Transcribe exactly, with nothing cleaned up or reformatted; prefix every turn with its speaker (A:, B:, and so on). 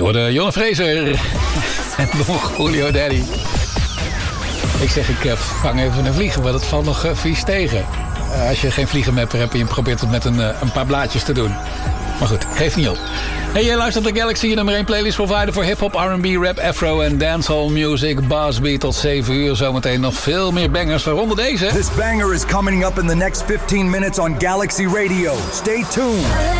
A: Door de Jonne Fraser en Don Julio Daddy. Ik zeg, ik uh, vang even een vliegen, maar dat valt nog uh, vies tegen. Uh, als je geen vliegenmapper hebt en je probeert het met een, uh, een paar blaadjes te doen. Maar goed, geef niet op. Hey, je luistert naar Galaxy, je nummer één playlist provider voor hip-hop, R and B, rap, afro en dancehall music. Bassbeat tot zeven uur. Zometeen nog veel meer bangers, waaronder deze.
B: This banger is coming up in the next fifteen minutes on Galaxy Radio. Stay tuned.